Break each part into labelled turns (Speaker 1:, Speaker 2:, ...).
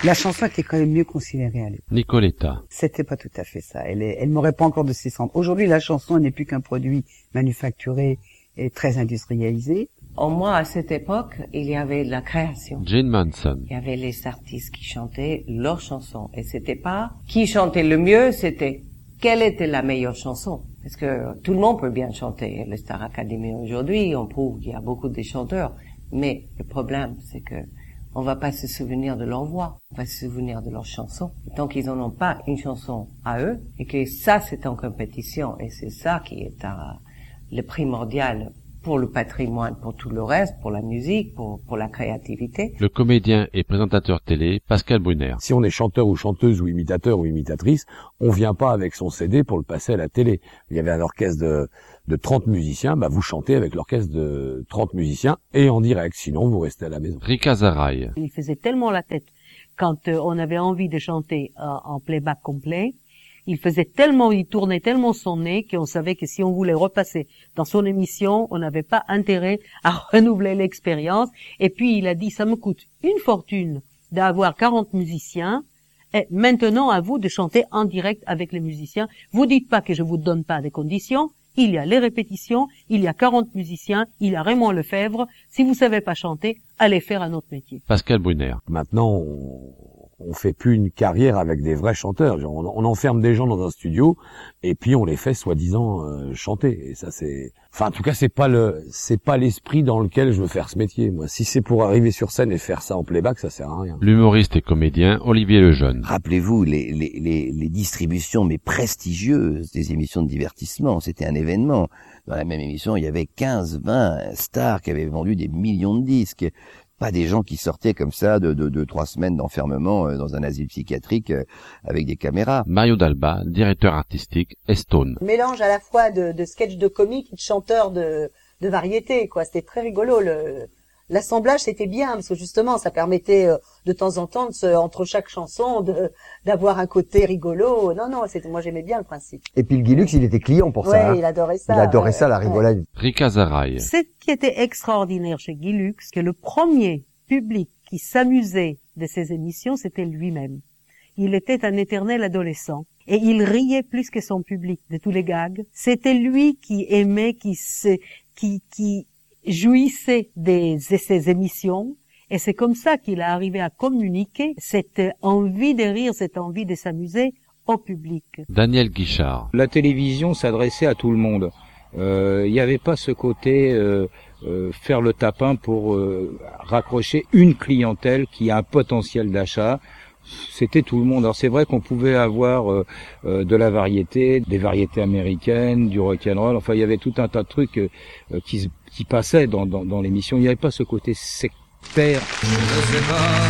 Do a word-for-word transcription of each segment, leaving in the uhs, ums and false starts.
Speaker 1: La chanson était quand même mieux considérée à l'époque.
Speaker 2: Nicoletta.
Speaker 1: C'était pas tout à fait ça. Elle, est, elle m'aurait pas encore de ses cendres. Aujourd'hui, la chanson n'est plus qu'un produit manufacturé et très industrialisé.
Speaker 3: Au moins, à cette époque, il y avait la création.
Speaker 2: Jane Manson.
Speaker 3: Il y avait les artistes qui chantaient leurs chansons. Et c'était pas qui chantait le mieux, c'était quelle était la meilleure chanson. Parce que tout le monde peut bien chanter. Le Star Academy aujourd'hui, on prouve qu'il y a beaucoup de chanteurs. Mais le problème, c'est que on va pas se souvenir de leur voix, on va se souvenir de leurs chansons. Tant qu'ils n'en ont pas une chanson à eux, et que ça, c'est en compétition, et c'est ça qui est un, le primordial pour le patrimoine, pour tout le reste, pour la musique, pour, pour la créativité.
Speaker 2: Le comédien et présentateur télé, Pascal Brunner.
Speaker 4: Si on est chanteur ou chanteuse ou imitateur ou imitatrice, on vient pas avec son C D pour le passer à la télé. Il y avait un orchestre de, de trente musiciens, bah vous chantez avec l'orchestre de trente musiciens et en direct, sinon vous restez à la maison.
Speaker 2: Rika Zaraï.
Speaker 5: Il faisait tellement la tête quand euh, on avait envie de chanter euh, en playback complet. Il faisait tellement, il tournait tellement son nez qu'on savait que si on voulait repasser dans son émission, on n'avait pas intérêt à renouveler l'expérience. Et puis il a dit, ça me coûte une fortune d'avoir quarante musiciens. Et maintenant, à vous de chanter en direct avec les musiciens. Vous dites pas que je vous donne pas des conditions. Il y a les répétitions, il y a quarante musiciens, il y a Raymond Lefebvre. Si vous savez pas chanter, allez faire un autre métier.
Speaker 2: Pascal Brunner.
Speaker 4: Maintenant, on, on fait plus une carrière avec des vrais chanteurs. On, on enferme des gens dans un studio et puis on les fait soi-disant euh, chanter. Et ça, c'est, enfin, en tout cas, c'est pas le, c'est pas l'esprit dans lequel je veux faire ce métier. Moi, si c'est pour arriver sur scène et faire ça en playback, ça sert à rien.
Speaker 2: L'humoriste et comédien Olivier Lejeune.
Speaker 6: Rappelez-vous les, les, les, les distributions mais prestigieuses des émissions de divertissement. C'était un événement. Dans la même émission, il y avait quinze, vingt stars qui avaient vendu des millions de disques. Pas des gens qui sortaient comme ça de, de, de trois semaines d'enfermement euh, dans un asile psychiatrique euh, avec des caméras.
Speaker 2: Mario Dalba, directeur artistique, Estone.
Speaker 7: Mélange à la fois de, de sketch de comique et de chanteur de, de variété, quoi. C'était très rigolo. Le, l'assemblage, c'était bien parce que justement, ça permettait euh, de temps en temps, de se, entre chaque chanson, de, d'avoir un côté rigolo. Non, non, c'était, moi j'aimais bien le principe.
Speaker 8: Et puis le Guilux, il était client pour
Speaker 7: ouais,
Speaker 8: ça.
Speaker 7: Oui, hein. il adorait ça.
Speaker 8: Il adorait
Speaker 7: ouais,
Speaker 8: ça, la rigolade.
Speaker 2: Ouais. Rika Zaraï.
Speaker 5: Ce qui était extraordinaire chez Guilux, que le premier public qui s'amusait de ses émissions, c'était lui-même. Il était un éternel adolescent. Et il riait plus que son public de tous les gags. C'était lui qui aimait, qui se, qui, qui jouissait des, de ses émissions. Et c'est comme ça qu'il a arrivé à communiquer cette envie de rire, cette envie de s'amuser au public.
Speaker 2: Daniel Guichard.
Speaker 9: La télévision s'adressait à tout le monde. Il euh, n'y avait pas ce côté euh, euh, faire le tapin pour euh, raccrocher une clientèle qui a un potentiel d'achat. C'était tout le monde. Alors c'est vrai qu'on pouvait avoir euh, euh, de la variété, des variétés américaines, du rock'n'roll. Enfin, il y avait tout un tas de trucs euh, qui, qui passaient dans, dans, dans l'émission. Il n'y avait pas ce côté sectaire.
Speaker 10: Je ne sais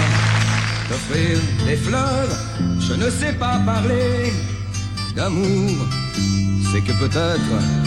Speaker 10: pas t'offrir des fleurs, je ne sais pas parler d'amour. C'est que peut-être